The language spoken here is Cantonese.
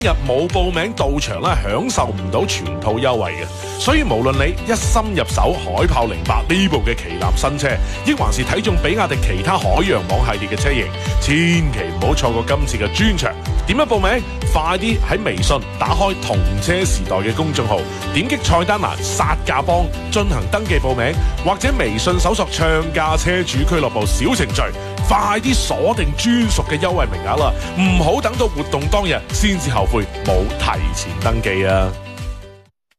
日冇報名到場咧，享受唔到全套優惠嘅。所以無論你一心入手海豹08呢部嘅旗艦新車，亦還是睇中比亞迪其他海洋網系列嘅車型，千祈唔好錯過今次嘅專場。點樣報名？快啲喺微信打開同車時代嘅公眾號，點擊菜單欄殺價幫進行登記報名，或者微信搜索唱價車主俱樂部小程序，快啲鎖定專屬嘅優惠名額啦！唔好等到活動當日先至後悔冇提前登記啊！